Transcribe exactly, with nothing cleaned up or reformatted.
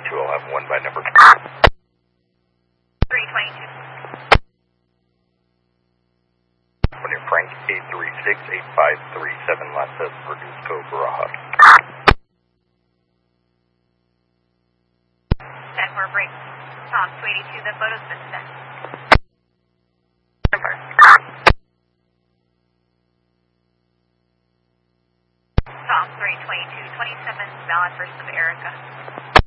twenty-two, I'll have one by number three twenty-two. One near Frank, eight three six, eight five three seven, last test for Cusco, Barajas. ten four break. Tom two eighty-two, the photo's been sent. Number. Tom three twenty-two, twenty-seven, valid first of Erica.